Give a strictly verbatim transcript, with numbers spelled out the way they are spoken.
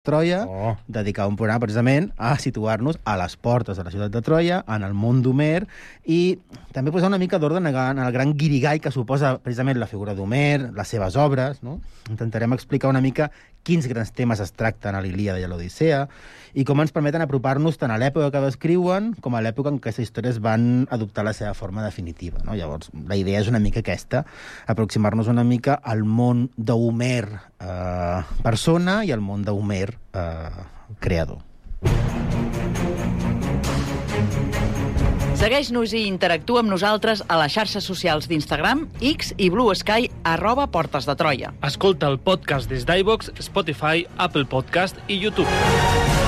Troia, Oh. dedicar un programa precisament a situar-nos a les portes de la ciutat de Troia, en el món d'Homer, i també posar una mica d'ordre en el gran guirigall que suposa precisament la figura d'Homer, les seves obres, no? Intentarem explicar una mica quins grans temes es tracten a l'Ilíada i a l'Odissea, i com ens permeten apropar-nos tant a l'època que descriuen com a l'època en què aquestes històries van adoptar la seva forma definitiva, no? Llavors, la idea és una mica aquesta, aproximar-nos una mica al món d'Homer eh, persona i al món d'Homer eh, creador. Segueix-nos i interactua amb nosaltres a les xarxes socials d'Instagram, X i Blue Sky, arroba Portes de Troia. Escolta el podcast des d'iVoox, Spotify, Apple Podcast i YouTube.